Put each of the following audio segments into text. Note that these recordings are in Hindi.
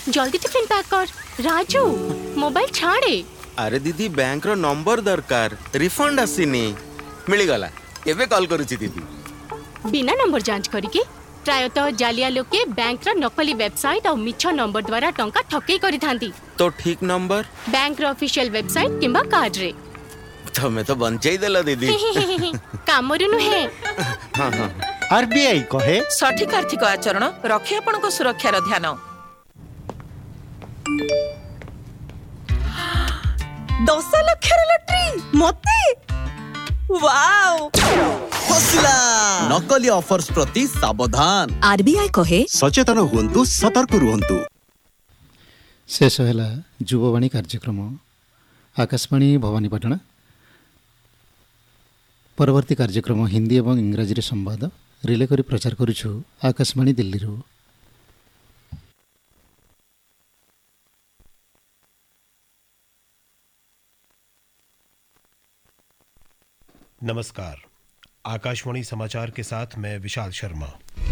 जल्दी टिफिन पैक कर। राजू मोबाइल छाड़े। अरे दीदी बैंक रो नंबर दरकार, रिफंड आसीनी मिली गला। एबे कॉल करूची दीदी। बिना नंबर जांच करिके प्रायतः जालिया लोके बैंक रो नकली वेबसाइट और मिछ नंबर द्वारा टंका ठकेई करि थांती। तो ठीक नंबर बैंक रो ऑफिशियल वेबसाइट किंबा कार्ड रे। तमे तो बंचाई देला दीदी। कामरु नुहे। हां हां आरबीआई कहे सठिक आर्थिक आचरण रखे आपनको सुरक्षार ध्यान। 10 लाख लॉटरी मोते वाओ फसला नकली ऑफर्स प्रति सावधान। आरबीआई कहे सचेतन हुंतु सतर्क रुहंतु। शेष है युववाणी कार्यक्रम आकाशवाणी भवानीपाटना। परवर्ती कार्यक्रम हिंदी एवं इंग्राजी संवाद रिले करी प्रचार करुछु आकाशवाणी दिल्ली रो। नमस्कार, आकाशवाणी समाचार के साथ मैं विशाल शर्मा।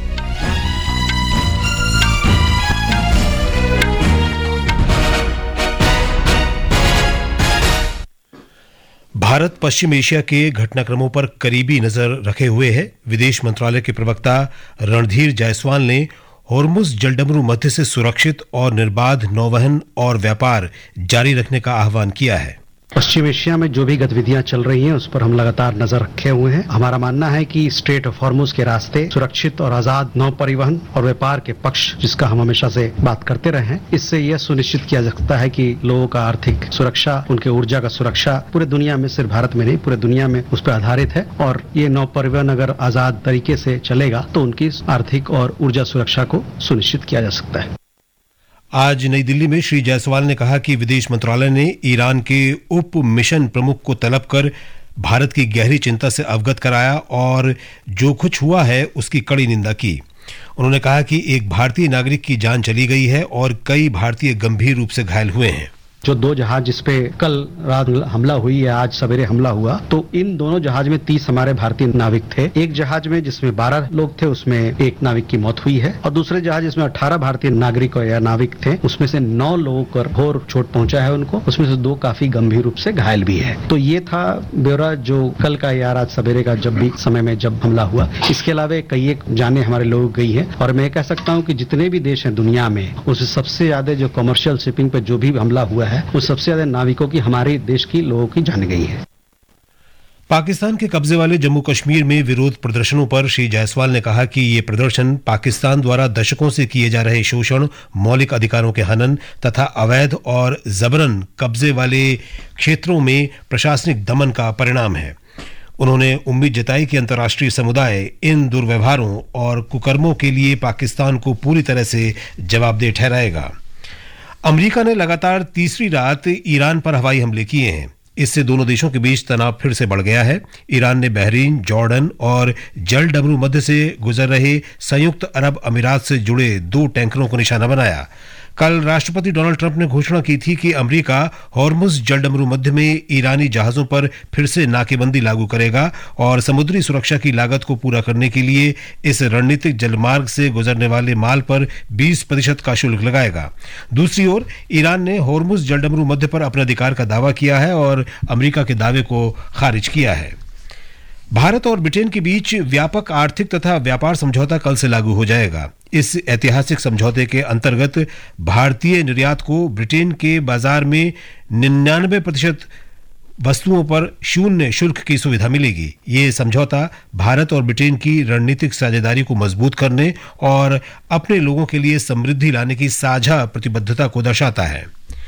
भारत पश्चिम एशिया के घटनाक्रमों पर करीबी नजर रखे हुए है। विदेश मंत्रालय के प्रवक्ता रणधीर जायसवाल ने होर्मुज जलडमरू मध्य से सुरक्षित और निर्बाध नौवहन और व्यापार जारी रखने का आह्वान किया है। पश्चिम एशिया में जो भी गतिविधियां चल रही हैं उस पर हम लगातार नजर रखे हुए हैं। हमारा मानना है कि स्ट्रेट ऑफ हॉर्मुज के रास्ते सुरक्षित और आजाद नौ परिवहन और व्यापार के पक्ष, जिसका हम हमेशा से बात करते रहे हैं, इससे यह सुनिश्चित किया जा सकता है कि लोगों का आर्थिक सुरक्षा, उनके ऊर्जा का सुरक्षा पूरे दुनिया में, सिर्फ भारत में नहीं पूरे दुनिया में उस पर आधारित है। और ये नौ परिवहन अगर आजाद तरीके से चलेगा तो उनकी आर्थिक और ऊर्जा सुरक्षा को सुनिश्चित किया जा सकता है। आज नई दिल्ली में श्री जायसवाल ने कहा कि विदेश मंत्रालय ने ईरान के उप मिशन प्रमुख को तलब कर भारत की गहरी चिंता से अवगत कराया और जो कुछ हुआ है उसकी कड़ी निंदा की। उन्होंने कहा कि एक भारतीय नागरिक की जान चली गई है और कई भारतीय गंभीर रूप से घायल हुए हैं। जो दो जहाज जिसपे कल रात हमला हुई है, आज सवेरे हमला हुआ, तो इन दोनों जहाज में 30 हमारे भारतीय नाविक थे। एक जहाज में जिसमें 12 लोग थे उसमें एक नाविक की मौत हुई है और दूसरे जहाज जिसमें 18 भारतीय नागरिक या नाविक थे उसमें से 9 लोगों को घोर चोट पहुंचा है उनको, उसमें से 2 काफी गंभीर रूप से घायल भी है। तो ये था ब्यौरा जो कल का या आज सवेरे का जब भी समय में जब हमला हुआ। इसके अलावा कई एक जाने हमारे लोगों गई है और मैं कह सकता हूँ कि जितने भी देश हैं दुनिया में उससे सबसे ज्यादा जो कमर्शियल शिपिंग पे जो भी हमला हुआ है वो सबसे ज्यादा नाविकों की हमारे देश की लोगों की जान गई है। पाकिस्तान के कब्जे वाले जम्मू कश्मीर में विरोध प्रदर्शनों पर श्री जायसवाल ने कहा कि ये प्रदर्शन पाकिस्तान द्वारा दशकों से किए जा रहे शोषण, मौलिक अधिकारों के हनन तथा अवैध और जबरन कब्जे वाले क्षेत्रों में प्रशासनिक दमन का परिणाम है। उन्होंने उम्मीद जताई कि अंतर्राष्ट्रीय समुदाय इन दुर्व्यवहारों और कुकर्मों के लिए पाकिस्तान को पूरी तरह से जवाबदेह ठहराएगा। अमेरिका ने लगातार तीसरी रात ईरान पर हवाई हमले किए हैं। इससे दोनों देशों के बीच तनाव फिर से बढ़ गया है। ईरान ने बहरीन, जॉर्डन और जलडमरू मध्य से गुजर रहे संयुक्त अरब अमीरात से जुड़े 2 टैंकरों को निशाना बनाया। कल राष्ट्रपति डोनाल्ड ट्रंप ने घोषणा की थी कि अमेरिका हॉर्मुज जलडमरू मध्य में ईरानी जहाजों पर फिर से नाकेबंदी लागू करेगा और समुद्री सुरक्षा की लागत को पूरा करने के लिए इस रणनीतिक जलमार्ग से गुजरने वाले माल पर 20% का शुल्क लगाएगा। दूसरी ओर ईरान ने हॉर्मुज जलडमरू मध्य पर अपने अधिकार का दावा किया है और अमेरिका के दावे को खारिज किया है। भारत और ब्रिटेन के बीच व्यापक आर्थिक तथा व्यापार समझौता कल से लागू हो जाएगा। इस ऐतिहासिक समझौते के अंतर्गत भारतीय निर्यात को ब्रिटेन के बाजार में 99% वस्तुओं पर शून्य शुल्क की सुविधा मिलेगी। ये समझौता भारत और ब्रिटेन की रणनीतिक साझेदारी को मजबूत करने और अपने लोगों के लिए समृद्धि लाने की साझा प्रतिबद्धता को दर्शाता है।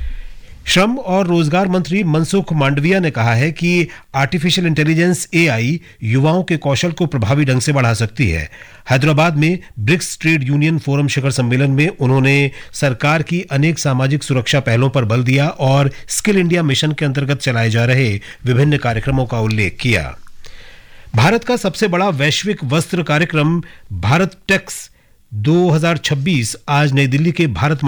श्रम और रोजगार मंत्री मनसुख मांडविया ने कहा है कि आर्टिफिशियल इंटेलिजेंस एआई युवाओं के कौशल को प्रभावी ढंग से बढ़ा सकती है। हैदराबाद में ब्रिक्स ट्रेड यूनियन फोरम शिखर सम्मेलन में उन्होंने सरकार की अनेक सामाजिक सुरक्षा पहलों पर बल दिया और स्किल इंडिया मिशन के अंतर्गत चलाए जा रहे विभिन्न कार्यक्रमों का उल्लेख किया। भारत का सबसे बड़ा वैश्विक वस्त्र कार्यक्रम भारत टेक्स 2026 आज नई दिल्ली के भारत